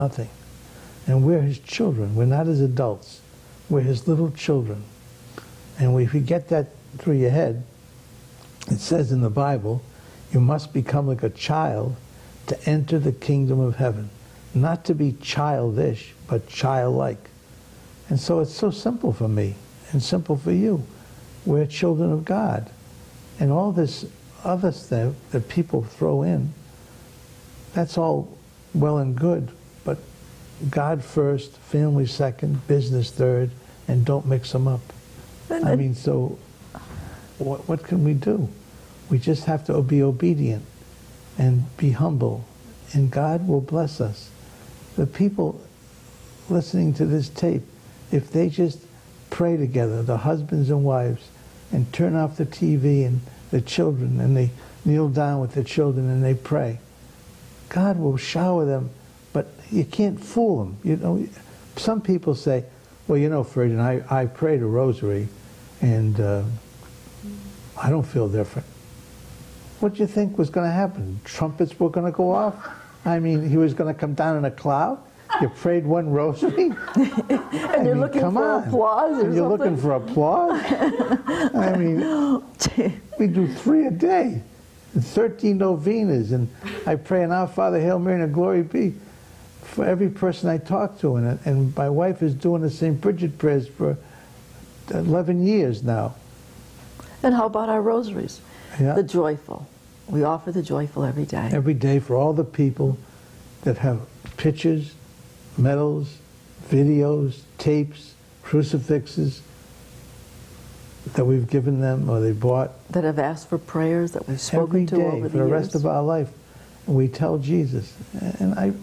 nothing. And we're his children. We're not his adults. We're his little children. And if you get that through your head, it says in the Bible, you must become like a child to enter the kingdom of heaven. Not to be childish, but childlike. And so it's so simple for me and simple for you. We're children of God. And all this other stuff that people throw in, that's all well and good, but God first, family second, business third, and don't mix them up. I mean, so what can we do? We just have to be obedient and be humble, and God will bless us. The people listening to this tape, if they just pray together, the husbands and wives, and turn off the TV and the children, and they kneel down with the children and they pray, God will shower them, but you can't fool them. You know, some people say, well, you know, Ferdinand, I prayed a rosary, and I don't feel different. What do you think was going to happen? Trumpets were going to go off? I mean, he was going to come down in a cloud? You prayed one rosary? And you're looking for applause or something? You're looking for applause? I mean, we do 3 a day, 13 novenas, and I pray an Our Father, Hail Mary, and a Glory Be for every person I talk to. And my wife is doing the St. Bridget prayers for 11 years now. And how about our rosaries? Yeah. The joyful. We offer the joyful every day. Every day for all the people that have pictures, medals, videos, tapes, crucifixes that we've given them or they bought. That have asked for prayers that we've spoken to over the years. Every day for the rest of our life. And we tell Jesus. And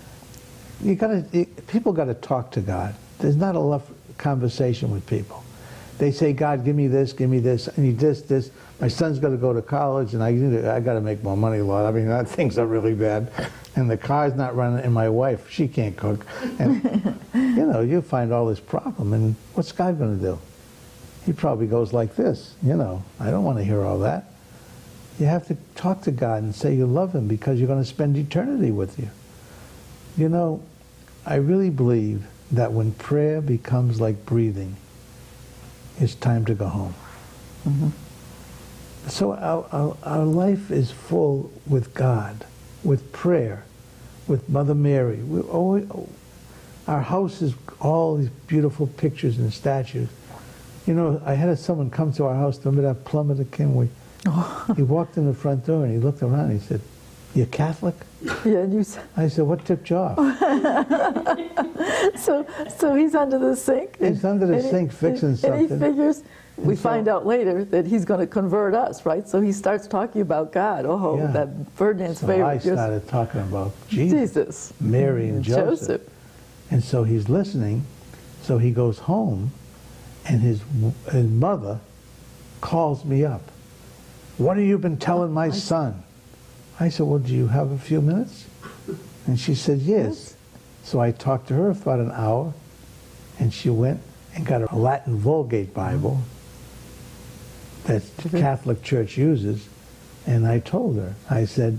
people got to talk to God. There's not enough conversation with people. They say, God, give me this, I need this. My son's got to go to college, and I got to make more money, Lord. I mean, things are really bad. And the car's not running, and my wife, she can't cook. And, you know, you find all this problem, and what's God going to do? He probably goes like this, you know, I don't want to hear all that. You have to talk to God and say you love him because you're going to spend eternity with you. You know, I really believe that when prayer becomes like breathing, it's time to go home. Mm-hmm. So our life is full with God, with prayer, with Mother Mary. Our house is all these beautiful pictures and statues. You know, I had someone come to our house. Remember that plumber that came? He walked in the front door and he looked around and he said, "You're Catholic?" Yeah, and you said. I said, "What tipped you off?" So he's under the sink. He's under the sink fixing something. And he figures, we find out later that he's going to convert us, right? So he starts talking about God. Oh, yeah. That Ferdinand's favorite. I started talking about Jesus, Mary, and Joseph. And so he's listening. So he goes home, and his mother calls me up. "What have you been telling my son?" I said, "Well, do you have a few minutes?" And she said, "Yes." So I talked to her for about an hour, and she went and got a Latin Vulgate Bible that the Catholic Church uses, and I told her, I said,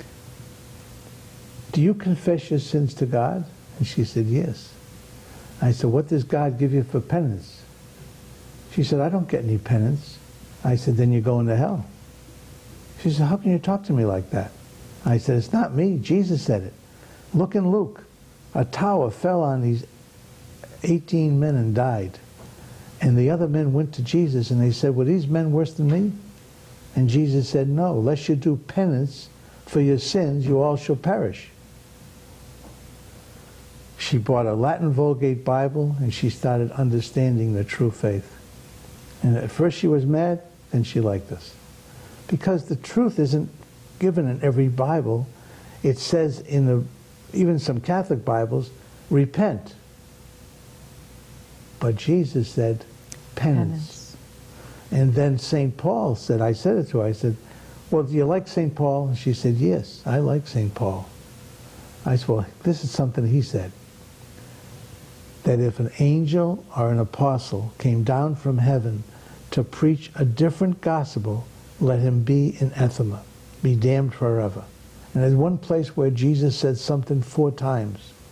"Do you confess your sins to God?" And she said, "Yes." I said, "What does God give you for penance?" She said, "I don't get any penance." I said, "Then you're going to hell." She said, "How can you talk to me like that?" I said, "It's not me. Jesus said it. Look in Luke. A tower fell on these 18 men and died. And the other men went to Jesus and they said, 'Were these men worse than me?' And Jesus said, 'No, lest you do penance for your sins, you all shall perish.'" She bought a Latin Vulgate Bible and she started understanding the true faith. And at first she was mad, then she liked us. Because the truth isn't given in every Bible. It says in even some Catholic Bibles, repent. But Jesus said, penance. And then St. Paul said, I said it to her, I said, "Well, do you like St. Paul?" And she said, "Yes, I like St. Paul." I said, "Well, this is something he said. That if an angel or an apostle came down from heaven to preach a different gospel, let him be anathema, be damned forever." And there's one place where Jesus said something 4 times.